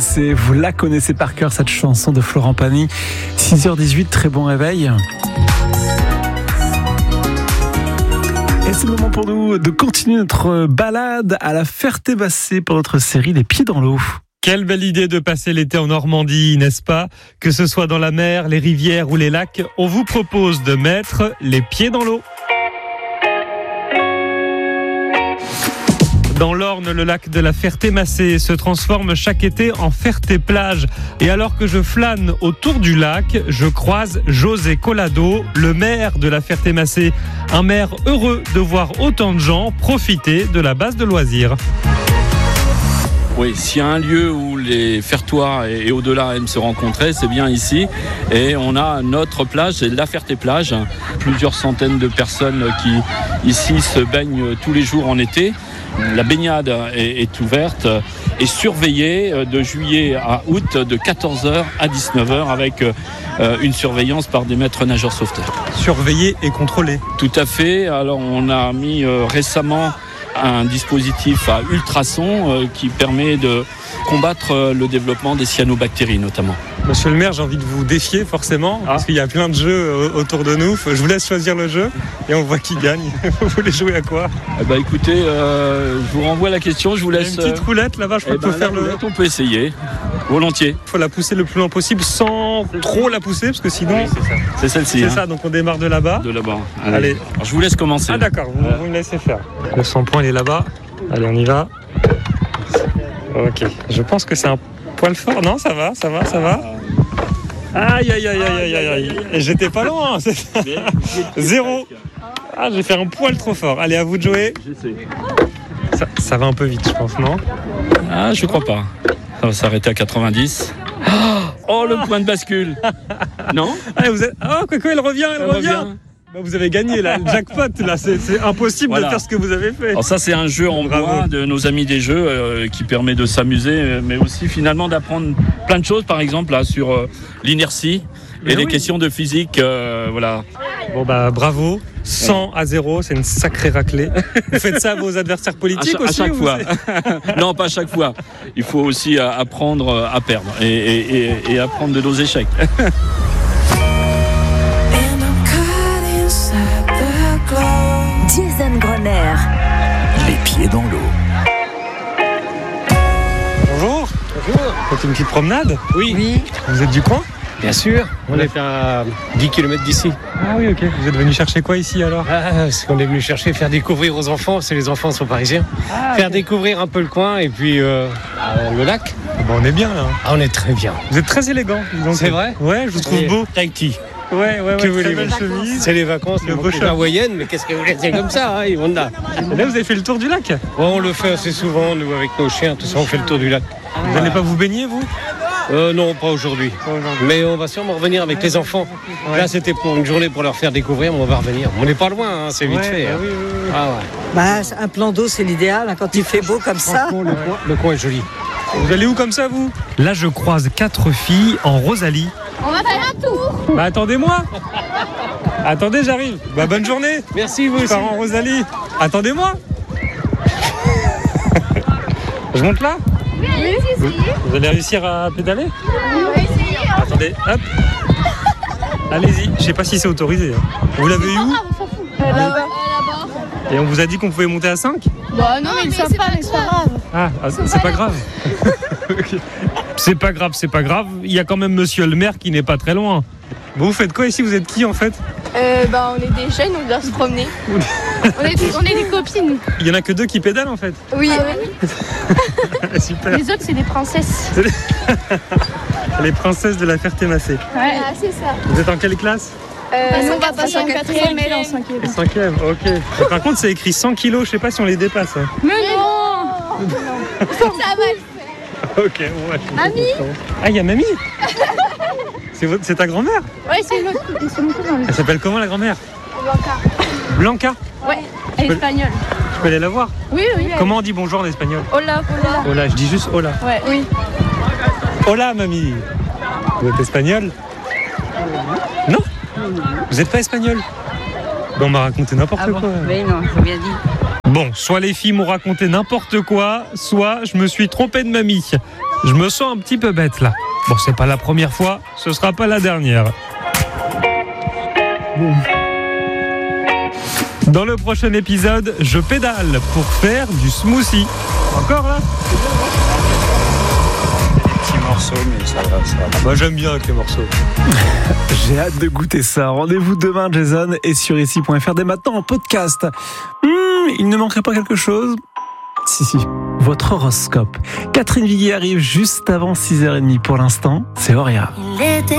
connaissez, vous la connaissez par cœur, cette chanson de Florent Pagny. 6h18, très bon réveil. Et c'est le moment pour nous de continuer notre balade à la Ferté-Bassée pour notre série Les Pieds dans l'eau. Quelle belle idée de passer l'été en Normandie, n'est-ce pas ? Que ce soit dans la mer, les rivières ou les lacs, on vous propose de mettre les pieds dans l'eau. Dans l'Orne, le lac de la Ferté-Massée se transforme chaque été en Ferté-Plage. Et alors que je flâne autour du lac, je croise José Collado, le maire de la Ferté-Massée. Un maire heureux de voir autant de gens profiter de la base de loisirs. Oui, s'il y a un lieu où les Fertois et au-delà aiment se rencontrer, c'est bien ici. Et on a notre plage, c'est la Ferté-Plage. Plusieurs centaines de personnes qui ici se baignent tous les jours en été. La baignade est ouverte et surveillée de juillet à août de 14h à 19h avec une surveillance par des maîtres nageurs sauveteurs. Surveillée et contrôlée. Tout à fait. Alors on a mis récemment un dispositif à ultrasons qui permet de combattre le développement des cyanobactéries notamment. Monsieur le maire, j'ai envie de vous défier forcément, parce qu'il y a plein de jeux autour de nous. Je vous laisse choisir le jeu et on voit qui gagne. Vous voulez jouer à quoi ? Écoutez, je vous renvoie la question, je vous laisse... Il y a une petite roulette là-bas, je crois qu'on peut faire le... On peut essayer, volontiers. Il faut la pousser le plus loin possible sans trop la pousser, parce que sinon... Oui, c'est ça. C'est celle-ci. C'est ça, donc on démarre de là-bas. De là-bas. Allez. Alors, je vous laisse commencer. Ah d'accord, vous me laissez faire. Le 100 points, il est là-bas. Allez, on y va. Ok, je pense que c'est un poil fort. Non, ça va. Aïe. Et j'étais pas loin. 0. Ah, j'ai fait un poil trop fort. Allez, à vous de jouer. Ça va un peu vite, je pense, non ? Ah, je crois pas. Ça va s'arrêter à 90. Oh, le point de bascule. Non ? Coco, elle revient. Vous avez gagné là, le jackpot là, c'est impossible de faire ce que vous avez fait. Alors ça c'est un jeu en bois de nos amis des jeux qui permet de s'amuser, mais aussi finalement d'apprendre plein de choses, par exemple là sur l'inertie et les questions de physique, voilà. Bon bravo, 100-0, c'est une sacrée raclée. Vous faites ça à vos adversaires politiques aussi ? À chaque fois. Non, pas à chaque fois. Il faut aussi apprendre à perdre et apprendre de nos échecs. Jason Grenier. Les pieds dans l'eau. Bonjour. Faites une petite promenade ? Oui. Vous êtes du coin ? Bien sûr. On est à 10 km d'ici. Ah oui, ok. Vous êtes venu chercher quoi ici alors ? Ce qu'on est venu chercher, faire découvrir aux enfants, parce que les enfants sont parisiens. Faire découvrir un peu le coin et puis le lac. On est bien là. On est très bien. Vous êtes très élégant. C'est vrai ? Ouais, je vous trouve beau. Tahiti. Ouais, que très voulez-vous ? belle chemise. C'est les vacances, le beau la moyenne, mais qu'est-ce que vous voulez ? C'est comme ça, hein, on a. Et là, vous avez fait le tour du lac ? On le fait assez souvent, nous, avec nos chiens, tout ça, on fait le tour du lac. Vous n'allez pas vous baigner, vous ? Non, pas aujourd'hui. Mais on va sûrement revenir avec les enfants. Ouais. Là, c'était pour une journée pour leur faire découvrir, mais on va revenir. On n'est pas loin, hein, c'est vite fait. Oui. Ah ouais. Un plan d'eau, c'est l'idéal, hein, quand il fait beau comme ça. Le coin est joli. Vous allez où comme ça, vous ? Là, je croise 4 filles en Rosalie. On va faire un tour. Attendez-moi. Attendez, j'arrive. Bonne journée. Merci, vous aussi. Je pars en Rosalie. Attendez-moi. Je monte là ? Oui, Vous allez réussir à pédaler ? On va essayer. Attendez, hop. Allez-y. Je sais pas si c'est autorisé. Vous l'avez eu où ? On s'en fout. Là-bas. Et on vous a dit qu'on pouvait monter à 5 ? Bah non, mais ils savent pas, mais c'est pas grave. C'est pas grave. Okay. C'est pas grave. Il y a quand même monsieur le maire qui n'est pas très loin. Bon, vous faites quoi ici ? Vous êtes qui en fait ? On est des jeunes, on doit se promener. on est des copines. Il y en a que 2 qui pédalent en fait. Oui. Super. Les autres, c'est des princesses. Les princesses de la Ferté-Massée. Ouais, c'est ça. Vous êtes en quelle classe ? On va passer en 4e et en 5e. 5e, ok. Et par contre, c'est écrit 100 kilos, je sais pas si on les dépasse. Hein. Mais non. Ça va le faire. Ok, ouais. Mamie ? Ah, il y a mamie. C'est ta grand-mère ? Ouais, c'est mon cousin. Elle s'appelle comment la grand-mère ? Blanca. Ouais, elle est espagnole. Je peux aller la voir ? Oui. Comment on dit bonjour en espagnol ? Hola. Hola, je dis juste hola. Ouais, oui. Hola, mamie. Vous êtes espagnole ? Non ? Vous n'êtes pas espagnol ? On m'a raconté n'importe quoi. Mais non, j'ai bien dit. Bon, soit les filles m'ont raconté n'importe quoi, soit je me suis trompé de mamie. Je me sens un petit peu bête là. Bon, c'est pas la première fois, ce sera pas la dernière. Dans le prochain épisode, je pédale pour faire du smoothie. Encore là ? Morceaux, mais ça va. Moi j'aime bien avec les morceaux. J'ai hâte de goûter ça. Rendez-vous demain, Jason, et sur ici.fr dès maintenant en podcast. Il ne manquerait pas quelque chose ? Si, votre horoscope. Catherine Viguier arrive juste avant 6h30 pour l'instant. C'est Auria.